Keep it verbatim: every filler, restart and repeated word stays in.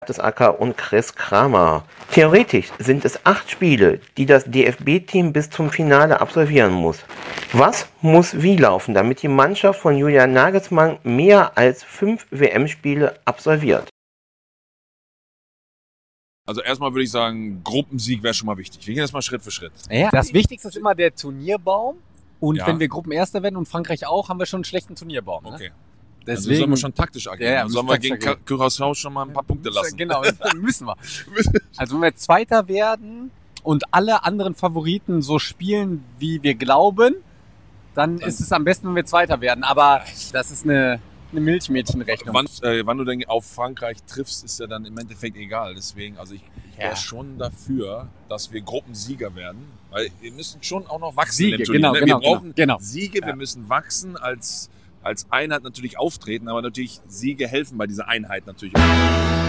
Mertesacker und Chris Kramer. Theoretisch sind es acht Spiele, die das D F B-Team bis zum Finale absolvieren muss. Was muss wie laufen, damit die Mannschaft von Julian Nagelsmann mehr als fünf W M-Spiele absolviert? Also erstmal würde ich sagen, Gruppensieg wäre schon mal wichtig. Wir gehen jetzt mal Schritt für Schritt. Ja, das Wichtigste ist immer der Turnierbaum. Und Ja. wenn wir Gruppenerster werden und Frankreich auch, haben wir schon einen schlechten Turnierbaum. Ne? Okay. Deswegen Also sollen wir schon taktisch agieren. Ja, ja, Dann sollen müssen wir gegen taktisch agieren. Curaçao schon mal ein paar Punkte lassen. Genau, müssen wir. Also wenn wir Zweiter werden und alle anderen Favoriten so spielen, wie wir glauben, dann, dann ist es am besten, wenn wir Zweiter werden. Aber das ist eine, eine Milchmädchenrechnung. Wann, äh, wann du denn auf Frankreich triffst, ist ja dann im Endeffekt egal. Deswegen, also ich, ich wäre Ja. schon dafür, dass wir Gruppensieger werden. Weil wir müssen schon auch noch wachsen Siege, im Turnier. genau, ne? genau, Wir brauchen genau. Siege, wir Ja. müssen wachsen, als, als Einheit natürlich auftreten, aber natürlich Siege helfen bei dieser Einheit natürlich.